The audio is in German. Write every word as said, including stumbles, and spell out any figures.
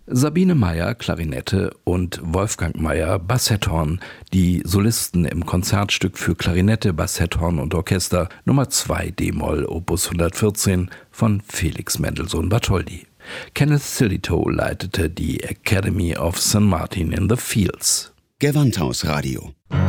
Sabine Meyer, Klarinette und Wolfgang Meyer, Bassetthorn, die Solisten im Konzertstück für Klarinette, Bassetthorn und Orchester Nummer zwei d-Moll Opus hundertvierzehn von Felix Mendelssohn Bartholdy. Kenneth Sillitoe leitete die Academy of Saint Martin in the Fields. Gewandhausradio.